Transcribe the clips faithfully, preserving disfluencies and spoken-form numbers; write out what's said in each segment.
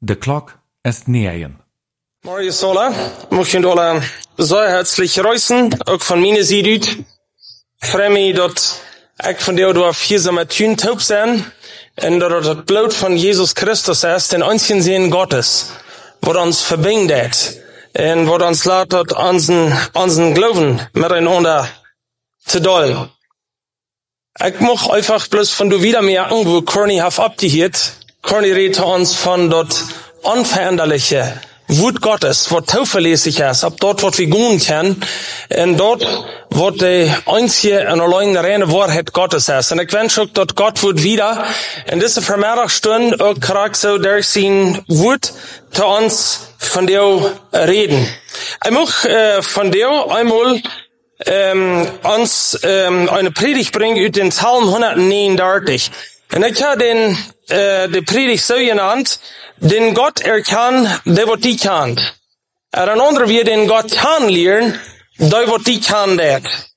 De klok ist neun. Morgen Sola, möchte ich alle sehr herzlich grüßen, auch von meiner Seite. Ich freue mich, dass ich von dir durch hier so mit Tün taub sein und dass das Blut von Jesus Christus ist, den einzigen Sinn Gottes, was uns verbindet und was uns lässt, unseren, unseren Glauben miteinander zu teilen. Ich möchte einfach bloß von du wieder merken, wo Corny hat abgehört. Corny redet uns von dort unveränderliche Wut Gottes, was zuverlässig ist, ab dort, was wir gehen können, und dort, was die einzige und allein reine Wahrheit Gottes ist. Und ich wünsche auch, dass Gott wird wieder in dieser Vermehrungsstunde auch gerade so durch sein Wut zu uns von dir reden. Ich möchte äh, von dir einmal ähm, uns ähm, eine Predigt bringen über den Psalm hundertneunundachtzig. Und ich habe den, äh, die Predigt so genannt, den Gott erkannt, der wird die kann. Er ein anderer wir den Gott kann lernen, der wird die kann der.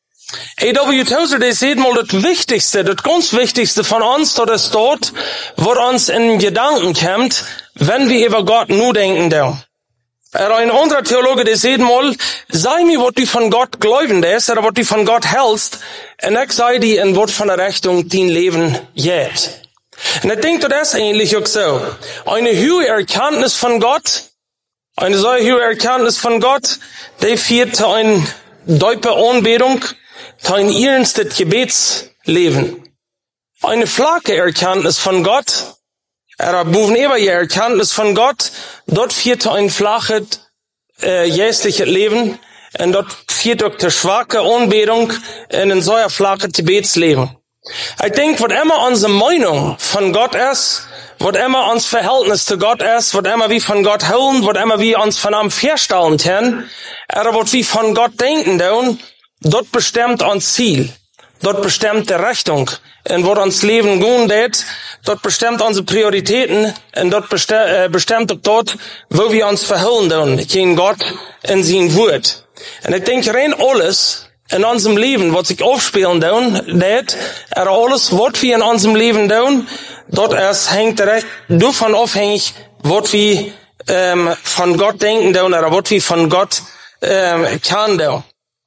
A W Tozer, der sieht mal das Wichtigste, das ganz Wichtigste von uns, das ist dort, wo uns in Gedanken kommt, wenn wir über Gott nur denken da. Er ein anderer Theologe, der sieht mal, sei mir, was du von Gott glauben ist, oder was du von Gott hältst, und ich sei dir in Wort von der Rechnung, dein Leben geht. Und ich denke, das ist eigentlich auch so. Eine hohe Erkenntnis von Gott, eine so hohe Erkenntnis von Gott, die führt zu einer tiefen Anbetung, zu einem ernstes Gebetsleben. Eine flache Erkenntnis von Gott, er boven ewige Erkenntnis von Gott, dort führt zu ein flaches, äh, jährliches Leben, und dort führt auch die schwache Anbetung in ein so flaches Gebetsleben. Ich denke, was immer unsere Meinung von Gott ist, was immer uns Verhältnis zu Gott ist, was immer wir von Gott hören, was immer wir uns von ihm vorstellen können, oder was wir von Gott denken tun, dort bestimmt uns Ziel, dort bestimmt die Richtung, in was uns Leben gehen wird, dort bestimmt unsere Prioritäten, und dort bestimmt, äh, bestimmt auch dort, wo wir uns verhalten tun, gegen Gott in sein Wort. Und ich denke, rein alles, in unserem Leben, was sich aufspielen tun, das, er alles, was wir in unserem Leben tun, dort erst hängt direkt davon abhängig, was wir ähm, von Gott denken tun, oder was wir von Gott ähm, kann tun.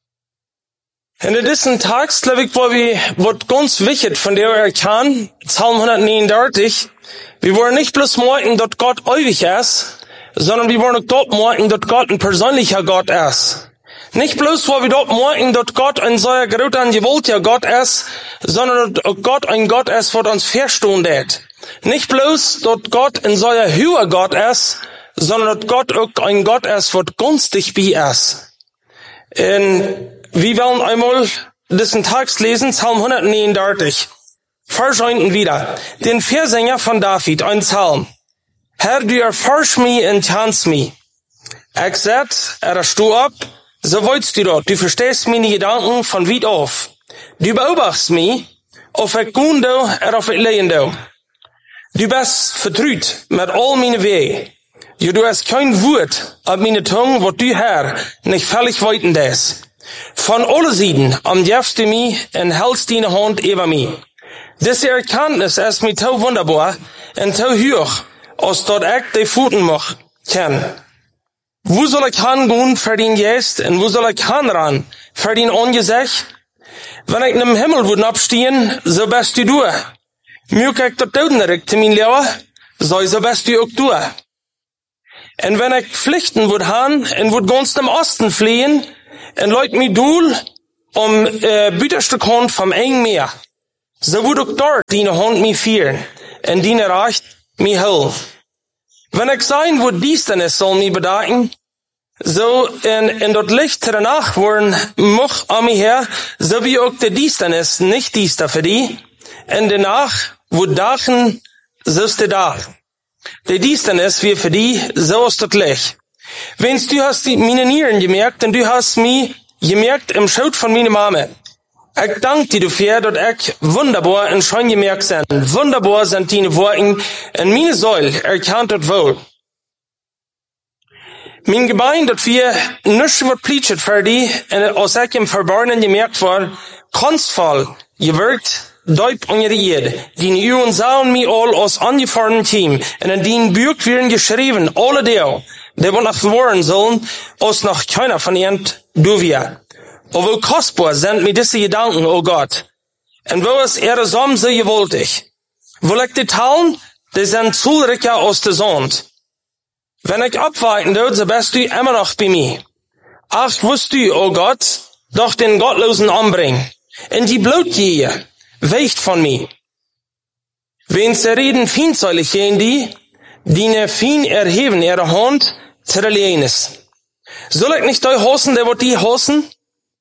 In diesem Text, glaube ich, wo wir, was ganz wichtig von der er kann, Psalm hundertneunundachtzig, wir wollen nicht bloß merken, dass Gott ewig ist, sondern wir wollen auch dort merken, dass Gott ein persönlicher Gott ist. Nicht bloß, wo wir dort merken, dass Gott ein so großer und gewaltiger Gott ist, sondern dass Gott ein Gott ist, was uns verstehen wird. Nicht bloß, dass Gott ein so hoher Gott ist, sondern dass Gott auch ein Gott ist, was günstig bei ist. Und wir wollen einmal diesen Text lesen, Psalm hundertneunundachtzig. Verscheinten wieder. Den Versänger von David, ein Psalm. Herr, du erforsch mich und kannst mich. Ich sag, er stu ab, so wolltest du dort, du verstehst meine Gedanken von weit auf. Du beobachtest mich, auf ich gehen do, er auf ich lehen do. Du bist vertraut mit all meine Wege. Ja, du hast kein Wort auf meine Zunge, wo du Herr nicht völlig weiten des. Von alle Seiten umgibst du mich und hältst deine Hand über mich. Diese Erkenntnis ist mir so wunderbar und so hoch, als dort ich die Pfoten mach kann. Wo soll ich hingehen für den Geist und wo soll ich hinran für den Angesicht? Wenn ich in dem Himmel würde abstehen, so bist du du. Möge ich dort Toten richte, mein Lieber, so, so bist du auch du. Und wenn ich Pflichten würde haben und würde ganz im Osten fliehen und Leute mich dul um äh, Büterstück Hand vom engen Meer, so würde auch dort deine Hand mich führen und deine Recht mich helfen. Wenn ich sein würde, dies denn es soll mich bedeuten, so in, in dort Licht danach worden, moch an mir her, so wie auch der dies denn es nicht dies da für die, und danach, wo dachen, so ist der da. Der dies denn es wie für die, so ist das Licht. Wenn's du hast die, meine Nieren gemerkt, und du hast mich gemerkt im Schaut von meiner Mama. Ich danke dir dafür, dass ich wunderbar und schön gemerkt sind. Wunderbar sind deine Worte, und meine Säule erkannt das wohl. Mein Gebein, dass wir nichts wird pleitschet für die, und aus ich im Verborgenen gemerkt war, kunstvoll gewirkt, duip onder de eerd, die uwen zauen mi al als angefahren team, en in die Buch werden geschrieben, alle deel, die wat noch verworren sollen, als noch keiner von ihnen du wir. O wo kostbar sind mir diese Gedanken, o Gott, en wo es ihre Samen so gewaltig. Wo ich die Talen, die sind zulricher aus der Sond. Wenn ich abweichen dort, so bist du immer noch bei mir. Ach, wusst du, o Gott, doch den Gottlosen anbringen. In die Blutgier, weicht von mir. Wenn sie reden feindselig gehen die, die ne fein erheben ihre Hand, zerliehenes. Soll ich nicht euch hassen, der wird die hassen?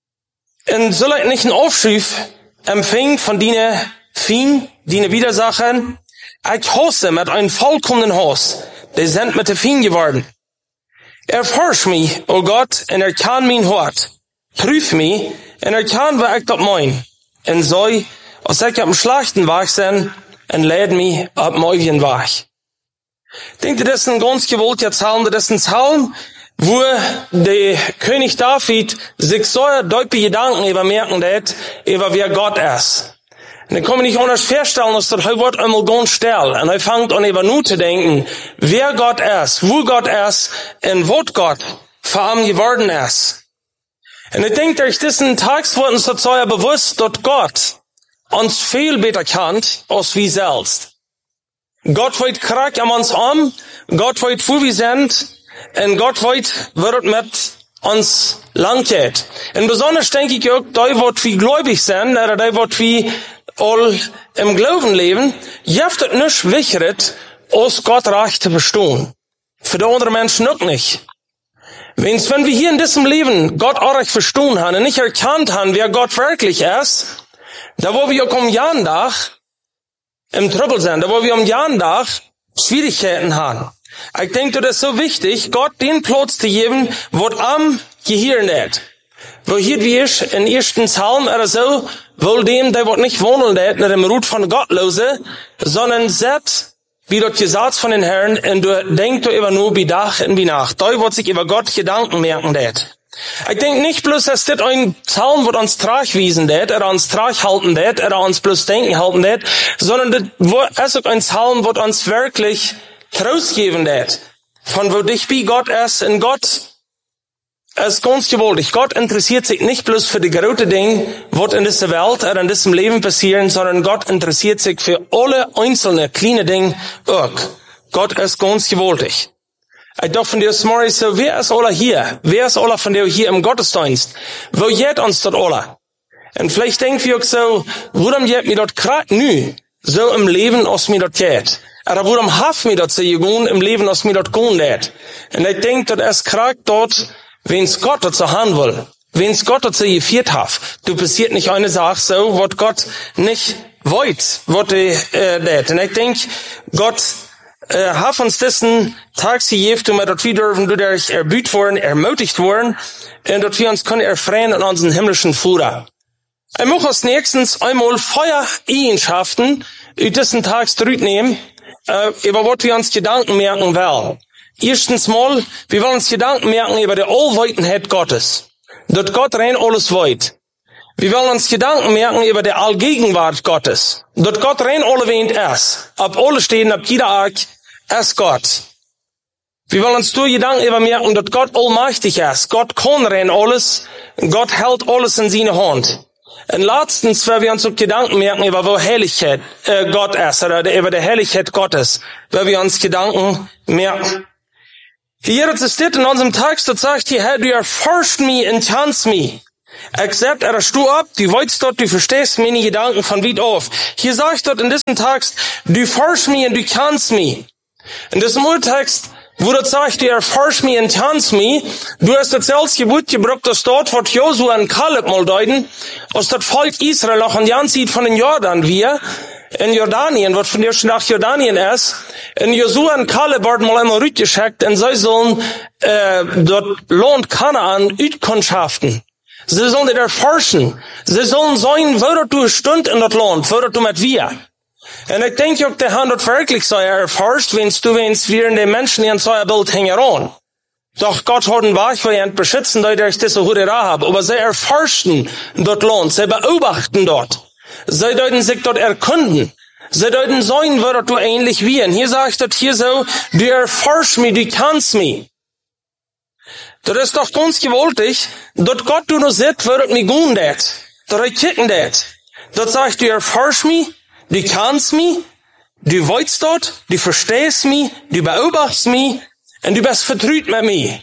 Und soll ich nicht einen Aufschrif empfängen von denen fein, die ne Widersachen? Ich hasse mit einem vollkommenen Hass. Die sind mit der fein geworden. Erforsch mich, o Gott, und erkann mein Hort. Prüf mich, und erkann, wer ich dort mein. Und so, als ich am schlechten Weg sein, und leid mich ab morgen Weg. Denkt ihr, das ist ein ganz gewollter Psalm, das ist ein Psalm, wo der König David sich so deutliche Gedanken übermerken hat, über wer Gott ist. Und dann kann man nicht anders feststellen, dass das Wort einmal ganz still. Und er fängt an über nur zu denken, wer Gott ist, wo Gott ist, und was Gott vor ihm geworden ist. Und ich denke, durch diesen Text wird uns so sehr bewusst, dass Gott uns viel besser kennt, als wir selbst. Gott weiß krank an uns an, Gott weiß, wo wir sind, und Gott weiß, wird mit uns lang geht. Und besonders denke ich auch, da wird wir gläubig sind, oder da wird wir all im Glauben leben, jeft es nicht wichtig, als Gott recht zu verstehen. Für die anderen Menschen auch nicht. Wenn's, wenn wir hier in diesem Leben Gott auch recht verstehen haben und nicht erkannt haben, wer Gott wirklich ist, da wo wir auch um Jahren Tag im Trouble sind, da wo wir um Jahren Tag Schwierigkeiten haben. Ich denke, das ist so wichtig, Gott den Platz zu geben, wo am Gehirn hat. Wo hier wie ich in ersten Psalm oder so, wohl dem, der wird nicht wohnen hat, nicht im Rut von Gottlose, sondern selbst, wie dort gesagt von den Herren, und du denkst du über nur wie Tag und wie Nacht. Da wird sich über Gott Gedanken merken hat. Ich denke nicht bloß, dass das ein Psalm wird uns trag wiesen hat, oder uns trag halten hat, oder uns bloß denken halten hat, sondern das ist auch ein Psalm, wird uns wirklich Trost geben hat. Von wo dich wie Gott ist, und Gott ist ganz gewaltig. Gott interessiert sich nicht bloß für die großen Dinge, was in dieser Welt oder in diesem Leben passieren, sondern Gott interessiert sich für alle einzelne kleine Dinge auch. Gott ist ganz gewaltig. Ich dachte von dir, Smorry, so, wer ist alle hier? Wer ist alle von dir hier im Gottesdienst? Wo geht uns dort alle? Und vielleicht denken wir auch so, warum geht mir dort gerade nu so im Leben, als mir dort geht? Oder warum hat mir dort so gehen im Leben, als mir dort gehen geht? Und ich denke, dort ist gerade dort, wenn's Gott dazu haben will, wenn's Gott dazu geführt hat, du passiert nicht eine Sache so, was Gott nicht wollte, was er äh, und ich denke, Gott äh, hat uns diesen Tag gegeben, um dort wir dürfen, durch erbüht worden, ermutigt worden, und dort wir uns können erfreuen an unseren himmlischen Führer. Ich muss als nächstes einmal Feuereigenschaften über diesen Tag zurücknehmen, äh, über was wir uns Gedanken merken wollen. Erstens mal, wir wollen uns Gedanken merken über die Allweitenheit Gottes. Dort Gott rein alles weit. Wir wollen uns Gedanken merken über die Allgegenwart Gottes. Dort Gott rein alle wehnt ist. Ab alle stehen, ab jeder Ark, ist Gott. Wir wollen uns durch Gedanken über merken, dort Gott allmächtig ist. Gott kann rein alles. Gott hält alles in seine Hand. Und letztens, weil wir uns auch Gedanken merken über wo Herrlichkeit äh, Gott ist, oder über die Herrlichkeit Gottes, weil wir uns Gedanken merken. Hier ist es in unserem Text, das sagt hier, Herr, du erforschst mich und kennst mich. Except, er du ab, du weißt dort, du verstehst meine Gedanken von weit auf. Hier sagt dort in diesem Text, du forschst mich und du kennst mich. In diesem Urtext, wo das sagt, du erforschst mich und kennst mich, du hast das selbst Gebot gebracht, dass dort, wo Josua und Kaleb mal deuten, aus das Volk Israel auch an Jan sieht von den Jordan wir, in Jordanien, was von der nach Jordanien ist, in Josua und Kaleb werden mal einmal rückgeschickt, und sie sollen äh, dort Land Kanaan utkundschaften. Sie sollen das erforschen. Sie sollen sein, wo dort du stund in das Land, wo dort du mit wir. Und ich denke auch, der Hand dort wirklich so erforscht, wenn's du, wenn's wir in den Menschen in so ein Bild hängen an. Doch Gott hat einen Weg, wo er beschützen, da ich diese Hure haben. Aber sie erforschen dort Land, sie beobachten dort. Sie deuten sich dort erkunden. Sie deuten sein, wo du ähnlich wie. Und hier sagt das hier so, du erforschst mich, du kannst mich. Das ist doch ganz gewaltig, dass Gott du noch seht, wo das mich gut hat. Dass er kicken hat. Das sagt, du erforschst mich, du kannst mich, du weißt dort, du verstehst mich, du beobachtest mich und du bist vertraut mit mir.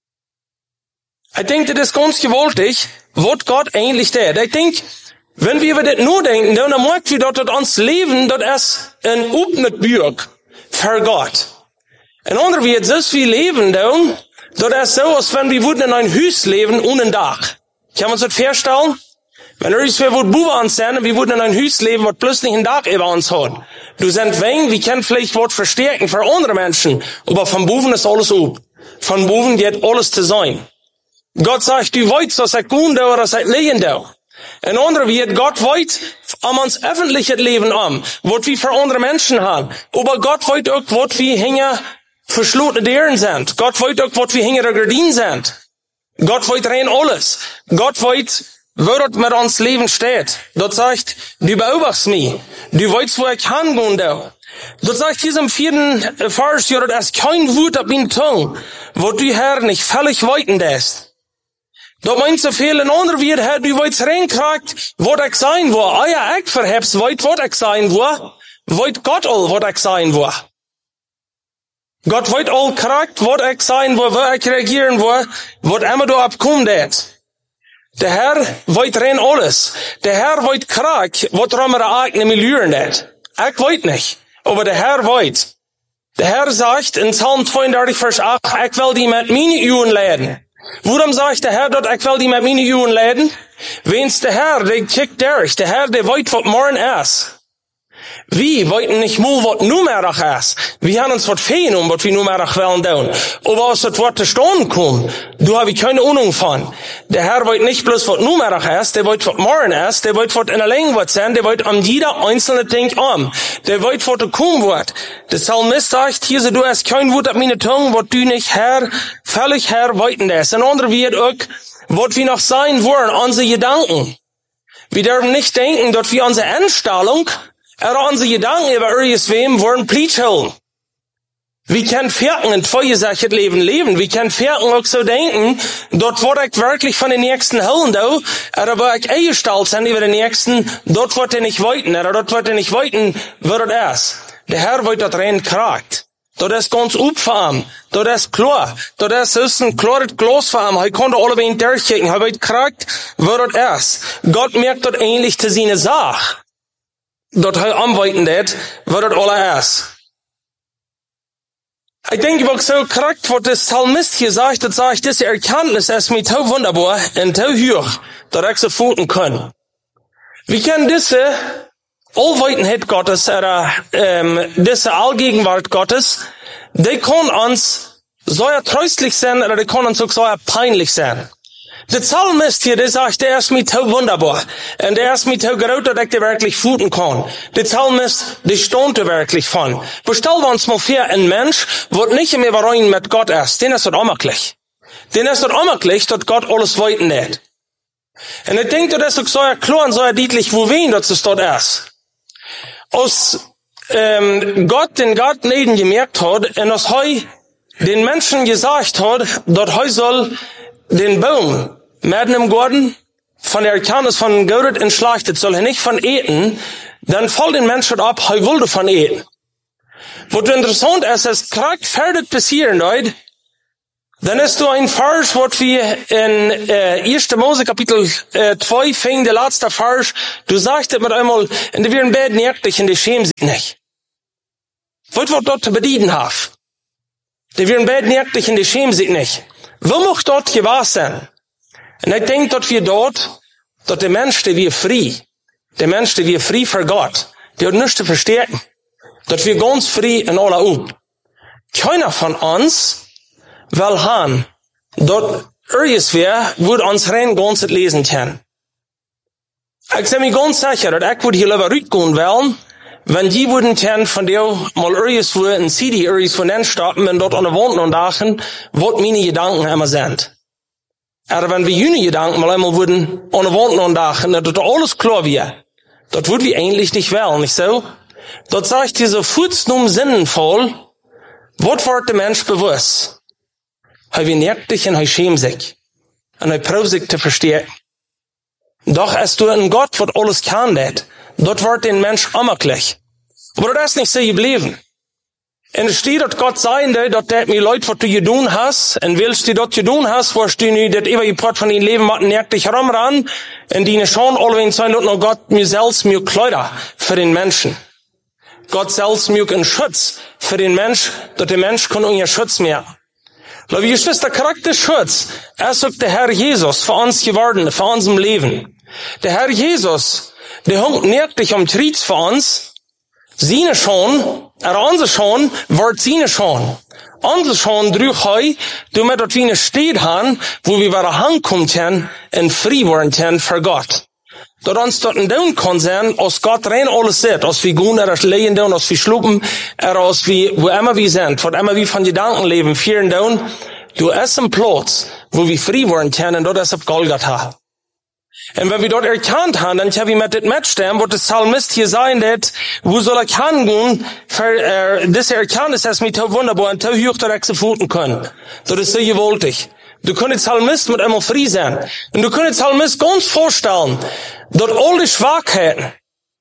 Ich denke, das ist ganz gewaltig, was Gott eigentlich tut. Ich denke, wenn wir über das nur denken, dann merken wir, dass das uns Leben, das ist ein öffnet Bürg für Gott. Und andere wird so viel Leben, dann, das ist so, als wenn wir würden in ein Haus leben ohne ein Dach. Kann man sich das vorstellen? Wenn irgendwer wird Buben uns sein, wir würden in ein Haus leben, was plötzlich ein Dach über uns hat. Du sind wen, wir können vielleicht was verstärken für andere Menschen, aber von Buben ist alles up. Von Buben geht alles zu sein. Gott sagt, du weißt, was ich tun da, oder was ich lehen da. Und andere wird, Gott wollt am uns öffentliches Leben an, was wir für andere Menschen haben. Aber Gott wollt auch, was wir hinter verschlossene Dären sind. Gott wollt auch, was wir hinter der Gardine sind. Gott wollt rein alles. Gott wollt, wo das mit uns Leben steht. Dort sagt, du beobachtest mich. Du weißt, wo ich hingehen da. Dort sagt hier im vierten Vers, ja, das ist kein Wut auf meine Zunge, wo du Herr nicht völlig weiten lässt. Da meint so viel ein anderer wird, Herr, du weißt reinkriegt, wo ich sein will. Ah ja, ich verheb's, weit, wo ich sein will. Weit Gott all, wo ich sein will. Gott weit all kriegt, wo ich sein will, wo ich reagieren will, wo immer du abkommt. Der Herr weit rein alles. Der Herr weit kriegt, wo er eigene Millionen hat. Ich weiß nicht, aber der Herr weiß. Der Herr sagt in Psalm zweiunddreißig, Vers acht, ich will die mit meine Jungen leiden. Warum sagt der Herr dort, ich will die mit meine Jungen leiden? Wenn's der Herr, der kickt durch. Der Herr, der weiß, was morgen ist. Wir wollten nicht mal, was numerig ist. Wir haben uns was fehlen, um was wir numerig wollen tun. Aber aus das Wort zustande kommt, du habe ich keine Ahnung von. Der Herr wollte nicht bloß, was numerig ist, der wollte, was morgen ist, der wollte, was in der Länge wird sein, der wollte an jeder einzelne Ding an. Der wollte, was kommen wird. Der Psalmist sagt, hier so, du hast kein Wort auf meine Zunge, was du nicht, Herr, völlig Herr, wollten das. Ein anderer wird auch, was wir noch sein wollen, unsere Gedanken. Wir dürfen nicht denken, dass wir unsere Einstellung, er unsere Gedanken über irgendwem wollen Pleitscheln. Wir können Ferken in zweigesachtes Leben leben. Wir können Ferken auch so denken, dort wird ich wirklich von den Nächsten holen, da, oder wo ich eingestellt sein über den Nächsten, dort wird er nicht weiten, oder dort wird er nicht weiten, wird er es. Der Herr wird dort rein kragt. Dort ist ganz upfarm. Dort ist klar. Dort ist, ist ein klares Glas für ihn. Er konnte alle wen durchkicken. Er wird kragt, wird er es. Gott merkt dort ähnlich zu seiner Sache. Dort er anweiten det, wird das alle ist. Ich denke, was so korrekt, was das Psalmist hier sagt, das sagt, diese Erkenntnis ist mir so wunderbar und so hoch, dass ich so futen kann. Wir können diese Allweitenheit Gottes, oder, ähm, diese Allgegenwart Gottes, die kann uns so tröstlich sein, oder die kann uns auch so peinlich sein. Der Psalmist hier, der sagt, der ist mir so wunderbar. Und der ist mir so groß, dass ich dir wirklich futen kann. Der Psalmist, der staunt wirklich von. Bestellen wir uns mal vor, ein Mensch, wird nicht mehr rein mit Gott ist. Den ist das unmöglich. Den ist das unmöglich, dass Gott alles weiten hat. Und ich denke, das ist auch so klar und so deutlich, wo wen das es dort ist. Aus, ähm, Gott, den Gott neben gemerkt hat, und aus heu den Menschen gesagt hat, dass heu soll den Baum mitten im Garten von der Erkenntnis von Gott entschlachtet, soll er nicht von eten, dann fällt den Menschen ab, er will davon eten. Was interessant ist, es kriegt fertig passieren, Leute, dann ist du ein Vers, was wir in äh, erster Mose Kapitel äh, zwei fing, der letzte Vers, du sagst mit einmal, und die werden beten wirklich, und die schämen sich nicht. Was wird dort zu bedienen haben? Die werden beten wirklich, und die schämen sich nicht. Wo muss dort gewahr sein? Und ich denke, dass wir dort, dass der Mensch, der wir frei, der Mensch, der wir frei für Gott, der hat nichts zu verstärken. Dass wir ganz frei in aller Up. Keiner von uns will haben, dort irgendwer würde uns rein ganz lesen können. Ich bin mir ganz sicher, dass ich würde hier lieber rübergehen wollen, wenn die würden können von der mal irgendwo ein C D irgendwo hinstoppen und dort an der Wand und dachen, was meine Gedanken immer sind. Aber wenn wir jene Gedanken mal einmal würden an der Wand und dachen, dass das alles klar wäre, dort wird wie ähnlich nicht wel, nicht so? Dort sagt diese Futsnum sinnvoll, wat wordt der Mensch bewusst? Hij wie nerkt dich und hij schämt sich. Und hij probt sich zu verstehen. Doch als du ein Gott, wat alles kann, dat, dort wird den Mensch ammerlich. Aber das ist nicht so geblieben. Und es steht, dass Gott sein soll, dass das mir Leute, was du gedun hast, und willst du das gedun hast, wo du nicht das ewige Part von deinem Leben machen, nervt dich herumran, und die schon alle sein, dass noch Gott mir selbst mir Kleider für den Menschen. Gott selbst mir einen Schutz für den Mensch, dass der Mensch kann ohne Schutz mehr. Aber wie ist das der Charakterschutz? Er sagt der Herr Jesus für uns geworden, für unserem Leben. Der Herr Jesus, der hängt nervt dich um Triebs für uns, Sine schon, er onze schon, wordt sine schon. Onze schon drüch heu, du met dat wie steed han, wo wir waar hankommt hen, en free worden hen voor Gott. Dat ons dat een doen kon zijn, als Gott rein alles zit, als wir goen er als leien doen, als wir schlupen, er als wir, wo immer wir sind, wat immer wir von Gedanken leben, vieren doen, du es een Platz, wo wir free worden hen, en dat is op Golgatha. Und wenn wir dort erkannt haben, dann haben wir mit dem Matchstem, wo der Psalmist hier sein wird, wo soll ich hingehen, für äh, diese Erkanntnis, das mich so wunderbar und so hoch direkt zu futen können. Das ist so gewaltig. Du kannst Psalmist mit einmal frei sein. Und du kannst Psalmist ganz vorstellen, dass all die Schwachheiten,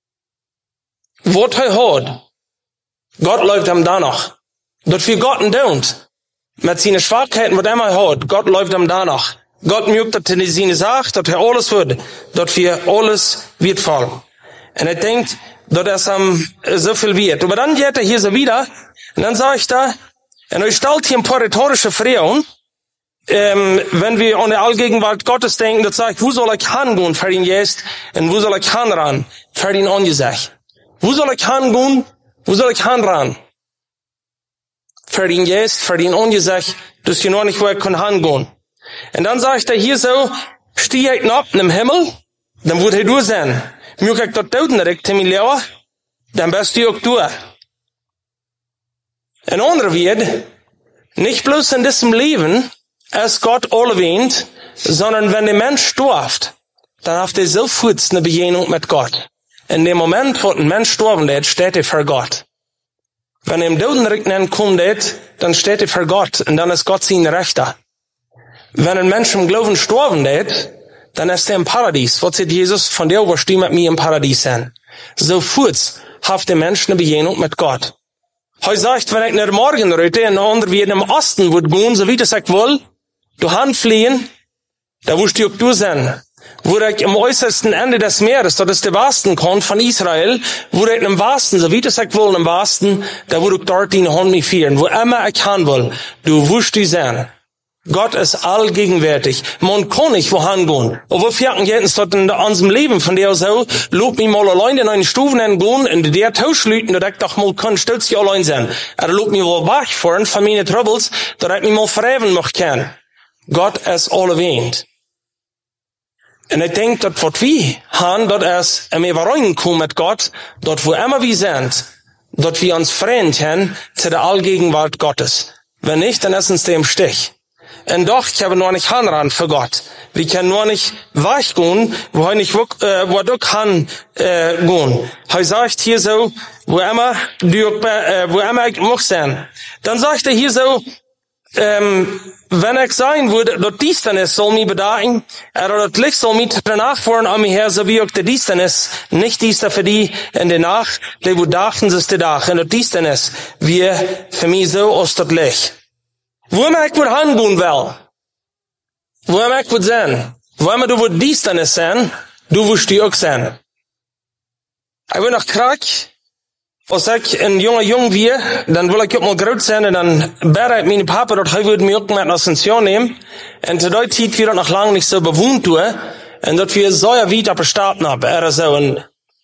was er hat, Gott läuft ihm danach. Dass wir Gott nicht mit seinen Schwachheiten, was er hat, Gott läuft ihm danach. Gott mögt, dass er seine sagt, dass er alles wird, dass wir alles wird fallen. Und er denkt, dass er um, so viel wird. Aber dann geht er hier so wieder, und dann sage ich da, und er stellt hier ein paar rhetorische Fragen, ähm, wenn wir an die Allgegenwart Gottes denken, dann sage ich, wo soll ich hingehen für ihn jetzt, und wo soll ich hinran für ihn angesagt? Wo soll ich hingehen, wo soll ich hinran? Für ihn jetzt, für ihn angesagt, dass ich noch nicht, wo ich kann hingehen. Und dann sagt er hier so, steh ich ab in dem Himmel, dann wird er du sein. Mög ich dort Toten direkt in mein Leben, dann bist du auch du. Ein anderer wird, nicht bloß in diesem Leben, als Gott alle wähnt, sondern wenn der Mensch stirbt, dann hat er sofort eine Begegnung mit Gott. In dem Moment, wo ein Mensch sterben wird, steht er vor Gott. Wenn er im Totenreich kommt, dann steht er vor Gott, und dann ist Gott sein Rechter. Wenn ein Mensch im Glauben sterben wird, dann ist er im Paradies. Was sagt Jesus? Von der wirst du mit mir im Paradies sein. Sofort hat der Mensch eine Begegnung mit Gott. Heute sagt, wenn ich nach morgen rüte, und andere wie in dem Osten wird gehen, so wie das ich will, du handfliehen, da wirst du auch du sein. Wo ich im äußersten Ende des Meeres, dort ist der Westen kommt von Israel, wo ich im Westen, so wie das ich will, im Westen, da würde ich dort die Hand mich führen. Wo immer ich kann will, du wirst du sein. Gott ist allgegenwärtig. Man kann nicht wohin gehen. Und wir merken jetzt dort in unserem Leben von der so, lob mich mal allein in einen Stufen gehen, in der Tauschlüten, da ich doch mal kann stolz allein sein. Er lob mich mal wach fahren von meinen Troubles, da ich mich mal verheben noch kann. Gott ist allwähnt. Und ich denke, dass was wir haben, dort ist im Übereinkommen mit Gott, dort wo immer wir sind, dort wir uns fremd haben zu der Allgegenwart Gottes. Wenn nicht, dann ist uns der im Stich. Und doch, ich habe noch nicht Hanran für Gott. Wir können nur nicht weichgehen, wo er nicht, äh, wo du kann, äh, gehen. Er sagt hier so, wo immer, du, äh, wo immer ich muss sein. Dann sagt er hier so, ähm, wenn ich sein würde, dort Dienstnis soll mich bedagen, er dort Licht soll mich danach fahren an mir her, so wie auch der Dienstnis, nicht Dienst für die in der Nacht, der wo dachten, ist der Tag, und dort Dienstnis, wie für mich so aus dort Licht. Wo immer ich wohl hingehen will, wo immer ich wohl sein, wo immer du wohl dies dann ist sein, du wirst die auch sein. Ich will noch krank, als ich ein junger Jung wir, dann will ich auch mal groß sein, und dann bete ich meine Papa, dass er würde mich auch mit in Ascension nehmen, und zu der Zeit wir noch lange nicht so bewohnt tun, und dass wir so ja wieder bestarten haben, er so, und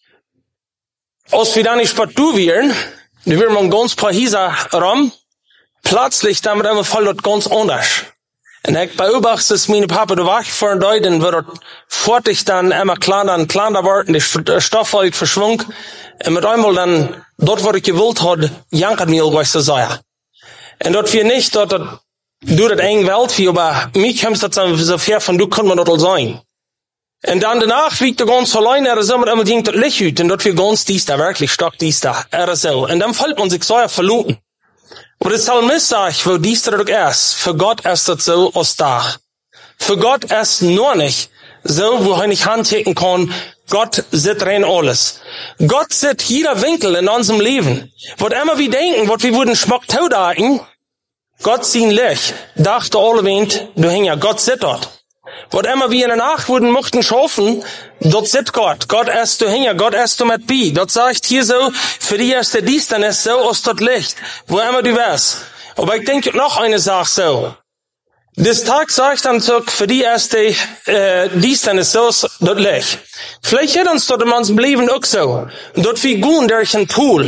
als wir dann nicht spät du wären, die wären wir ganz paar Hieser rum, plötzlich damit immer voll dort ganz anders. Und ich beobachte, dass meine Papa da wach vor dort, und wird dort fortig dann immer kleiner und kleiner worden, der Stoff halt verschwung, und mit einmal dann, dort wo ich gewollt hat, jankert mir irgendwas zu sagen. Und dort wir nicht, dort, dort du das eng Welt wie, aber mich kommst das so fair von, du kann man dort all sein. En dan danach wiegt er ganz allein, er so mit einmal dient das Licht uit. Und dort wir ganz dies da, wirklich stark dies da, er so. Und dann fällt man sich so verloren. Aber der Psalmist sagt, wo dies da doch erst, für Gott ist das so aus Dach. Für Gott ist nur nicht so, wo er nicht handheben kann, Gott sieht rein alles. Gott sieht jeder Winkel in unserem Leben. Was immer wir denken, was wir würden schmuck taudagen, Gott sieht Licht, dachte alle Wind, du häng ja, Gott sieht dort. Was immer wir in der Nacht würden möchten schaffen, dort sieht Gott. Gott ist du hinja, Gott ist du mit bi. Dort sagt hier so, für die ist der dies, dann ist so aus dort Licht, wo immer du wärst. Aber ich denke noch eine Sache so. Das Tag sagt dann so, für die ist die, äh, dies, dann ist so aus dort Licht. Vielleicht hat uns dort in unserem Leben auch so. Und dort wir gehen durch einen Pool.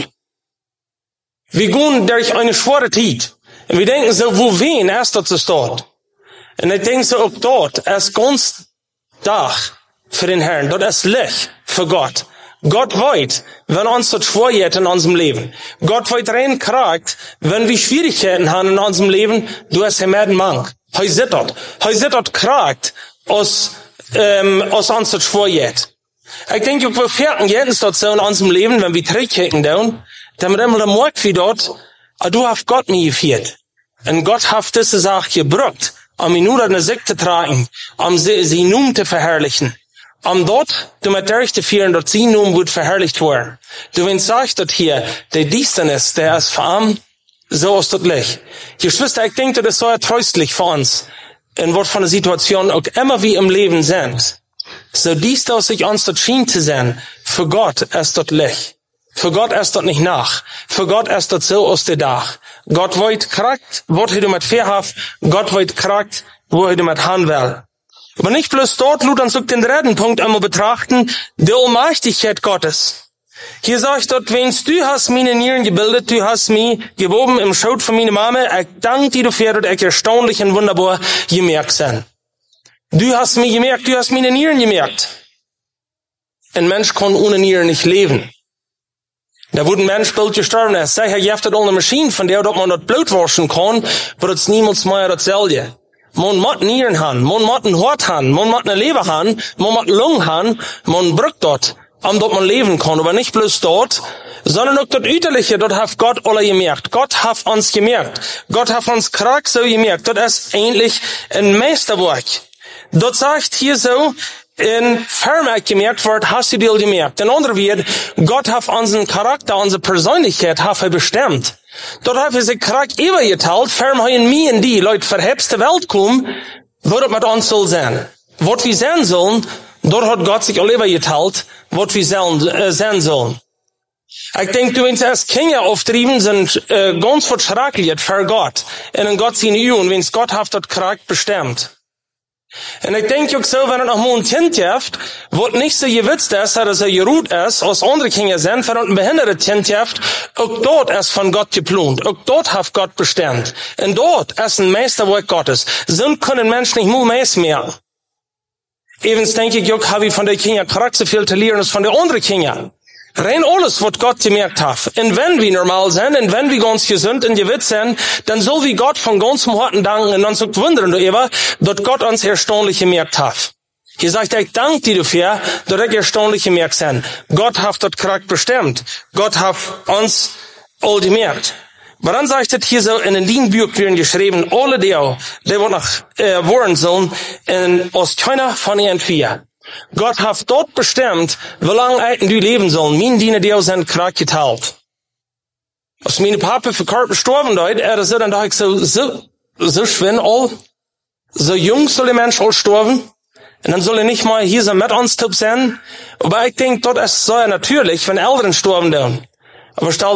Wir gehen durch eine schwere Zeit. Und wir denken so, wo wen ist dort ist dort. Und ich denke so, auch dort ist ganz Dach für den Herrn. Dort ist Licht für Gott. Gott weiß, wenn uns das schwer in unserem Leben. Gott weiß rein kriegt, wenn wir Schwierigkeiten haben in unserem Leben, du hast ja mehr den Mank. Heu sieht dort. Heu sieht dort kriegt, aus, ähm, aus uns das schwer. Ich denke, wir fährten jetzt dort so in unserem Leben, wenn wir zurückkicken down, damit immer der Mord wie dort, du hast Gott mir geführt. Und Gott hat diese Sache gebrückt. Um ihn nur eine Sieg zu tragen, um sie, sie nun zu verherrlichen. Um dort, du mit der zu führen, dort sie nun wird verherrlicht worden. Du, wenn sagst dort hier, der Diensten ist, der ist verarmt, so ist das Licht. Geschwister, ich denke, das ist so tröstlich für uns, in Wort von der Situation, auch immer wie im Leben sind. So dies aus sich uns dort schien zu sein, für Gott ist dort Licht. Für Gott ist dort nicht nach. Für Gott ist dort so aus der Dach. Gott wollt kragt, wo du mit Verhaft, Gott wollt kragt, wo du mit Hand will. Aber nicht bloß dort, lud uns auch den dritten Punkt einmal betrachten, die Allmächtigkeit Gottes. Hier sagt dort, wenn's du hast meine Nieren gebildet, du hast mich gewoben im Schoot von meiner Mama, ich danke dir dafür, dass ich erstaunlich und wunderbar gemerkt sein. Du hast mich gemerkt, du hast meine Nieren gemerkt. Ein Mensch kann ohne Nieren nicht leben. Da wurde ein Mensch bald gestorben ist. Sei, ihr habt eine Maschine, von der man das Blut waschen kann, aber es niemals mehr dasselbe. Man muss Nieren haben, man muss ein Hort haben, man muss eine Leber haben, man muss Lungen haben, man braucht dort, um dort man leben kann. Aber nicht bloß dort, sondern auch dort Üterliche, dort hat Gott alle gemerkt. Gott hat uns gemerkt. Gott hat uns krank so gemerkt. Dort ist eigentlich ein Meisterwerk. Dort sagt hier so, in Vermerk gemerkt wird, hast du dir gemerkt. In anderen wird, Gott hat unseren Charakter, unsere Persönlichkeit hat er bestimmt. Dort hat er sich Charakter übergeteilt, ferm in mir und die Leute verhebst der Welt kommen, wo das mit uns soll sein. Was wir sein sollen, dort hat Gott sich all übergeteilt, was wir sein, äh, sein sollen. Ich denke, du, wenn es Kinder auftrieben sind, äh, ganz verschrecklich für Gott. Und in Gott sind ihr, und wenn es Gott hat, das Charakter bestimmt. Und ich denke auch so, wenn er noch mal ein Kind habt, wo nicht so gewitzt ist, dass er geruht ist, als andere Kinder sind, wenn er ein behindertes Kind habt, auch dort ist von Gott geplant, auch dort hat Gott bestimmt. Und dort ist ein Meisterwerk Gottes. So können Menschen nicht mehr mehr. Evens denke ich, auch habe ich von den Kindern Charakter viel zu lernen als von den anderen Kindern. Rein alles, was Gott gemerkt hat. Und wenn wir normal sind, und wenn wir ganz gesund und gewitzt sind, dann soll wir Gott von ganzem Herzen danken und uns auch wundern darüber, dass Gott uns erstaunlich gemerkt hat. Hier sagt er, ich danke dir dafür, dass ich erstaunlich gemerkt sind. Gott hat das Charakter bestimmt. Gott hat uns all gemerkt. Aber dann sagt er hier so, in den Dienbüchern werden geschrieben, alle die, die noch äh, wohren sollen, und aus keiner von ihnen vier. Gott hat dort bestimmt, wie lange Eiten du leben sollen. Meine Diener, die sind krank geteilt. Als meine Papa für Kort gestorben ist, er so, dann dachte ich so, so, so schwinn all, so jung soll der Mensch all sterben. Und dann soll er nicht mal hier so mit uns sein. Aber ich denke, dort ist es so natürlich, wenn Eltern sterben dann. Aber stell